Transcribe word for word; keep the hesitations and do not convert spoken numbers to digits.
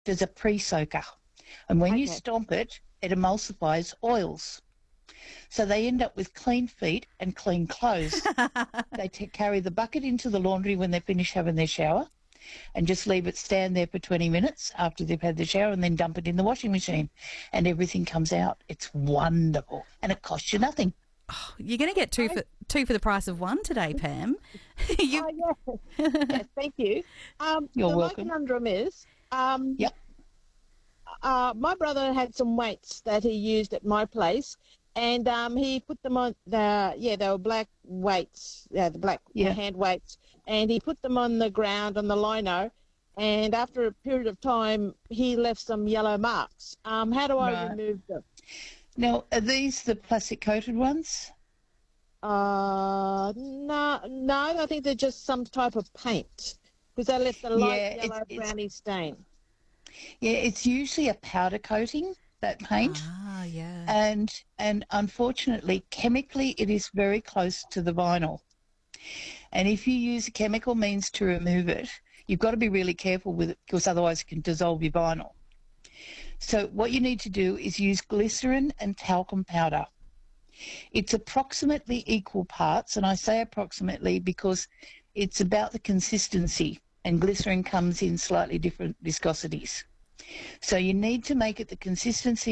as a pre-soaker. And when you Okay. stomp it, it emulsifies oils. So they end up with clean feet and clean clothes. They t- carry the bucket into the laundry when they finish having their shower and just leave it stand there for twenty minutes after they've had the shower and then dump it in the washing machine and everything comes out. It's wonderful and it costs you nothing. You're going to get two I, for two for the price of one today, Pam. you... oh, yes. Yes, thank you. Um, You're so welcome. my conundrum is, um, Yep. uh, my brother had some weights that he used at my place, and um, he put them on the yeah they were black weights, yeah the black Yeah. hand weights, and he put them on the ground on the lino, and after a period of time he left some yellow marks. Um, how do I Right. remove them? Now, are these the plastic coated ones? Uh, no, no, I think they're just some type of paint because they left a light Yeah, it's, yellow it's browny stain. yeah, it's usually a powder coating, that paint. Ah, yeah. And and unfortunately, chemically, it is very close to the vinyl. And if you use a chemical means to remove it, you've got to be really careful with it because otherwise it can dissolve your vinyl. So what you need to do is use glycerin and talcum powder. It's approximately equal parts, and I say approximately because it's about the consistency, and glycerin comes in slightly different viscosities. So you need to make it the consistency